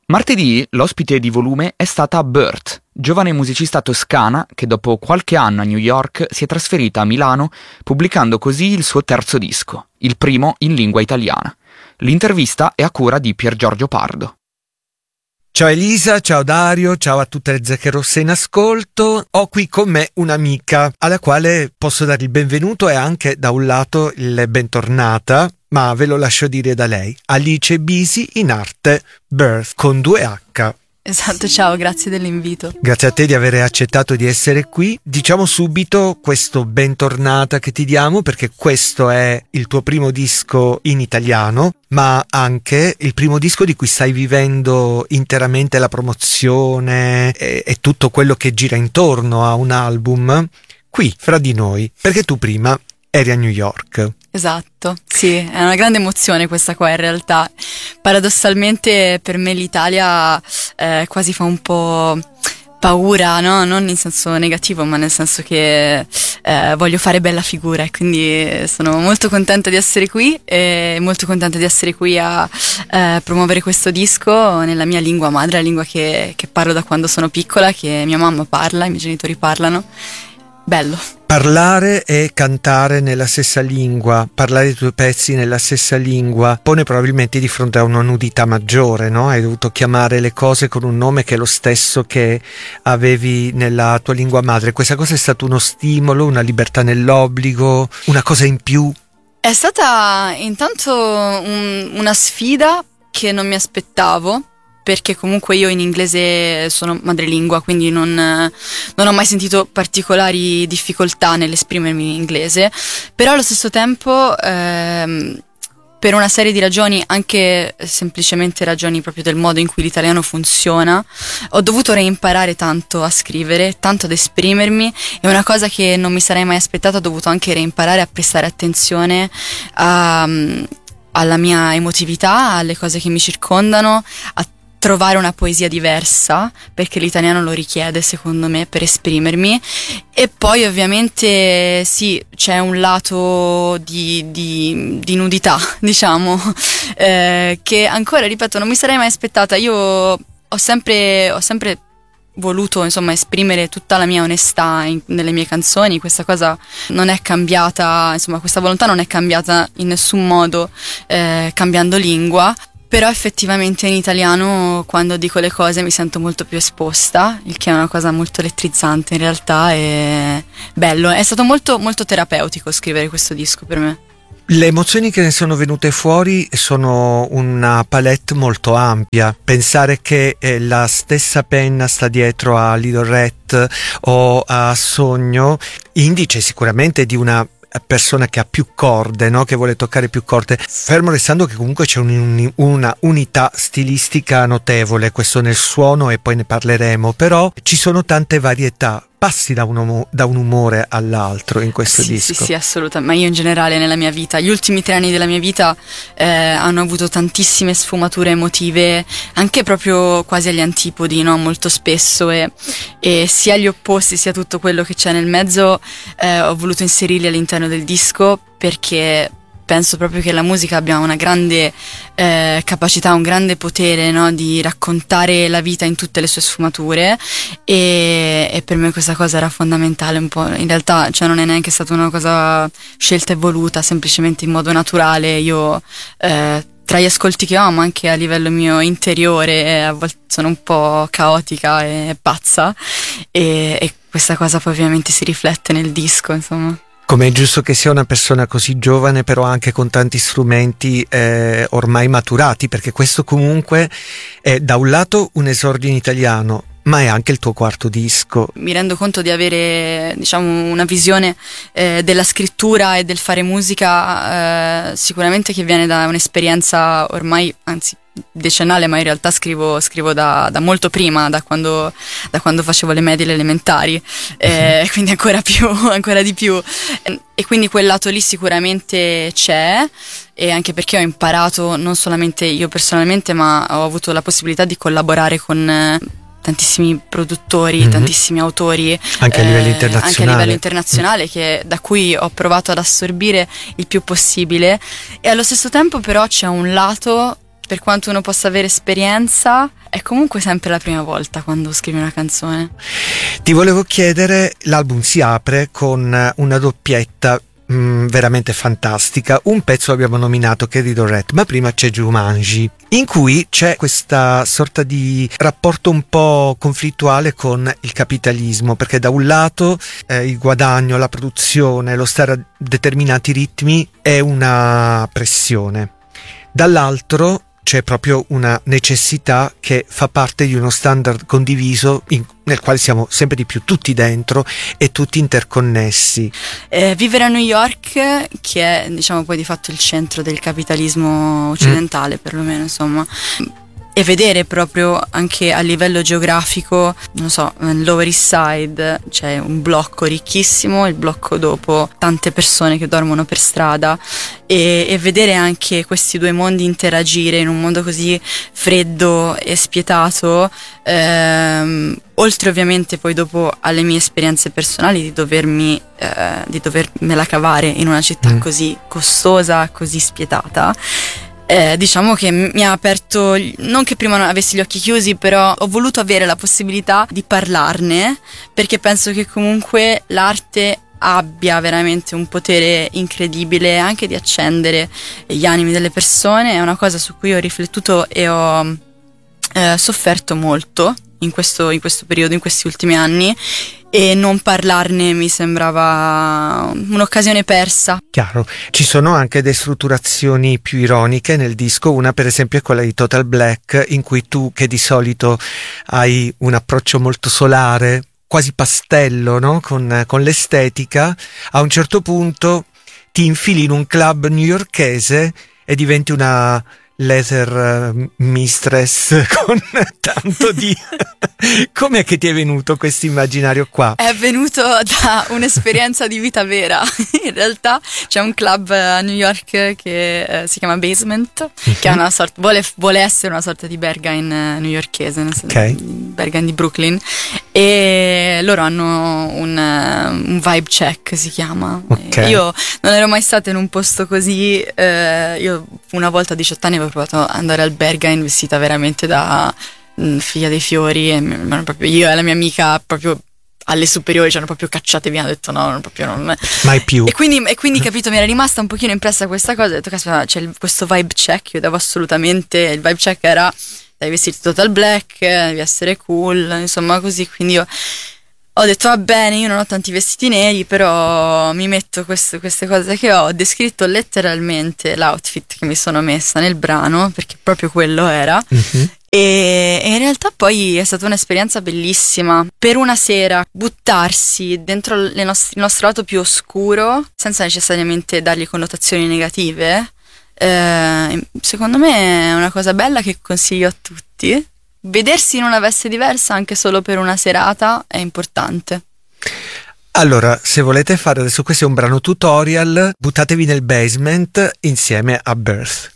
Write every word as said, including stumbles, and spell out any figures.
Martedì l'ospite di volume è stata Bert, giovane musicista toscana che dopo qualche anno a New York si è trasferita a Milano, pubblicando così il suo terzo disco, il primo in lingua italiana. L'intervista è a cura di Pier Giorgio Pardo. Ciao Elisa, ciao Dario, ciao a tutte le zecche rosse in ascolto. Ho qui con me un'amica alla quale posso dare il benvenuto e anche da un lato il bentornata, ma ve lo lascio dire da lei. Alice Bisi, in arte Birth con due H. Esatto, ciao, grazie dell'invito. Grazie a te di aver accettato di essere qui. Diciamo subito questo bentornata che ti diamo perché questo è il tuo primo disco in italiano, ma anche il primo disco di cui stai vivendo interamente la promozione e, e tutto quello che gira intorno a un album qui fra di noi, perché tu prima eri a New York. Esatto, sì, è una grande emozione questa qua in realtà. Paradossalmente per me l'Italia eh, quasi fa un po' paura, no? Non in senso negativo, ma nel senso che eh, voglio fare bella figura e quindi sono molto contenta di essere qui e molto contenta di essere qui a eh, promuovere questo disco nella mia lingua madre, la lingua che, che parlo da quando sono piccola, che mia mamma parla, i miei genitori parlano. Bello. Parlare e cantare nella stessa lingua, parlare dei tuoi pezzi nella stessa lingua, pone probabilmente di fronte a una nudità maggiore, no? Hai dovuto chiamare le cose con un nome che è lo stesso che avevi nella tua lingua madre. Questa cosa è stato uno stimolo, una libertà nell'obbligo, una cosa in più? È stata intanto un, una sfida che non mi aspettavo, perché comunque io in inglese sono madrelingua, quindi non, non ho mai sentito particolari difficoltà nell'esprimermi in inglese, però allo stesso tempo ehm, per una serie di ragioni, anche semplicemente ragioni proprio del modo in cui l'italiano funziona, ho dovuto reimparare tanto a scrivere, tanto ad esprimermi, e una cosa che non mi sarei mai aspettata, ho dovuto anche reimparare a prestare attenzione a, alla mia emotività, alle cose che mi circondano, a trovare una poesia diversa, perché l'italiano lo richiede secondo me per esprimermi. E poi ovviamente sì, c'è un lato di, di, di nudità, diciamo, eh, che ancora, ripeto, non mi sarei mai aspettata. Io ho sempre, ho sempre voluto, insomma, esprimere tutta la mia onestà in, nelle mie canzoni. Questa cosa non è cambiata, insomma, questa volontà non è cambiata in nessun modo eh, cambiando lingua. Però effettivamente in italiano quando dico le cose mi sento molto più esposta, il che è una cosa molto elettrizzante in realtà e bello. È stato molto, molto terapeutico scrivere questo disco per me. Le emozioni che ne sono venute fuori sono una palette molto ampia. Pensare che eh, la stessa penna sta dietro a Little Rat o a Sogno, indice sicuramente di una persona che ha più corde, no? Che vuole toccare più corde, fermo restando che comunque c'è un, una unità stilistica notevole, questo nel suono, e poi ne parleremo, però ci sono tante varietà. Passi da un, da un umore all'altro in questo sì, disco. Sì, sì, assolutamente. Ma io in generale nella mia vita, gli ultimi tre anni della mia vita eh, hanno avuto tantissime sfumature emotive, anche proprio quasi agli antipodi, no? Molto spesso, e, e sia gli opposti sia tutto quello che c'è nel mezzo eh, ho voluto inserirli all'interno del disco, perché penso proprio che la musica abbia una grande eh, capacità, un grande potere, no? Di raccontare la vita in tutte le sue sfumature, e, e per me questa cosa era fondamentale un po'. In realtà, cioè, non è neanche stata una cosa scelta e voluta, semplicemente in modo naturale. Io eh, tra gli ascolti che ho, ma anche a livello mio interiore, a volte sono un po' caotica e pazza, e, e questa cosa poi ovviamente si riflette nel disco, insomma. Come è giusto che sia una persona così giovane, però anche con tanti strumenti eh, ormai maturati, perché questo comunque è da un lato un esordio in italiano, ma è anche il tuo quarto disco. Mi rendo conto di avere, diciamo, una visione eh, della scrittura e del fare musica eh, sicuramente che viene da un'esperienza ormai, anzi decennale, ma in realtà scrivo, scrivo da, da molto prima, da quando, da quando facevo le medie e le elementari, eh, uh-huh. Quindi ancora più, ancora di più, e, e quindi quel lato lì sicuramente c'è, e anche perché ho imparato non solamente io personalmente, ma ho avuto la possibilità di collaborare con eh, tantissimi produttori, mm-hmm. tantissimi autori anche a livello internazionale, eh, anche a livello internazionale, che, da cui ho provato ad assorbire il più possibile, e allo stesso tempo però c'è un lato per quanto uno possa avere esperienza, è comunque sempre la prima volta quando scrivi una canzone. Ti volevo chiedere, l'album si apre con una doppietta Mm, veramente fantastica. Un pezzo abbiamo nominato che è di Dorette, ma prima c'è Jumanji, in cui c'è questa sorta di rapporto un po' conflittuale con il capitalismo, perché da un lato eh, il guadagno, la produzione, lo stare a determinati ritmi è una pressione, dall'altro c'è proprio una necessità che fa parte di uno standard condiviso in, nel quale siamo sempre di più tutti dentro e tutti interconnessi. Eh, vivere a New York, che è diciamo poi di fatto il centro del capitalismo occidentale, mm. perlomeno insomma, e vedere proprio anche a livello geografico, non so, Lower East Side c'è un blocco ricchissimo, il blocco dopo tante persone che dormono per strada, e, e vedere anche questi due mondi interagire in un mondo così freddo e spietato, ehm, oltre ovviamente poi dopo alle mie esperienze personali di dovermi eh, di dovermela cavare in una città mm. così costosa, così spietata. Eh, diciamo che mi ha aperto, non che prima non avessi gli occhi chiusi, però ho voluto avere la possibilità di parlarne, perché penso che comunque l'arte abbia veramente un potere incredibile anche di accendere gli animi delle persone. È una cosa su cui ho riflettuto e ho eh, sofferto molto in questo, in questo periodo, in questi ultimi anni, e non parlarne mi sembrava un'occasione persa. Chiaro, ci sono anche destrutturazioni più ironiche nel disco, una per esempio è quella di Total Black, in cui tu, che di solito hai un approccio molto solare, quasi pastello, no? con, con l'estetica, a un certo punto ti infili in un club newyorkese e diventi una leather mistress con tanto di... Com'è che ti è venuto questo immaginario qua? È venuto da un'esperienza di vita vera. In realtà c'è un club a New York che eh, si chiama Basement, uh-huh. che è una sorta, vuole, vuole essere una sorta di Berghain newyorkese, nel senso, okay. Berghain di Brooklyn, e loro hanno un, un vibe check, si chiama. Okay. Io non ero mai stata in un posto così, eh, io una volta a diciotto anni avevo provato ad andare al Berghain vestita veramente da mh, figlia dei fiori, e mi, proprio, io e la mia amica proprio alle superiori ci hanno proprio cacciate via, ho detto no, non, proprio non... mai più. E quindi, e quindi capito, mi era rimasta un pochino impressa questa cosa, ho detto caspita, c'è il, questo vibe check, io devo assolutamente, il vibe check era devi vestirti Total Black, devi essere cool, insomma così, quindi io ho detto va bene, io non ho tanti vestiti neri, però mi metto queste, queste cose che ho, ho descritto letteralmente l'outfit che mi sono messa nel brano, perché proprio quello era. Mm-hmm. E, e in realtà poi è stata un'esperienza bellissima. Per una sera buttarsi dentro le nostre, il nostro lato più oscuro, senza necessariamente dargli connotazioni negative, eh, secondo me è una cosa bella che consiglio a tutti. Vedersi in una veste diversa anche solo per una serata è importante. Allora, se volete fare adesso, questo è un brano tutorial, buttatevi nel basement insieme a Birth.